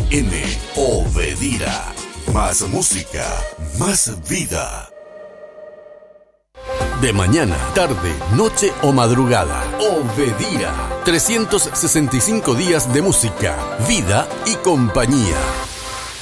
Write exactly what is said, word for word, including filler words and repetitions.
N. Obedira. Más música, más vida. De mañana, tarde, noche o madrugada. Obedira. trescientos sesenta y cinco días de música, vida y compañía.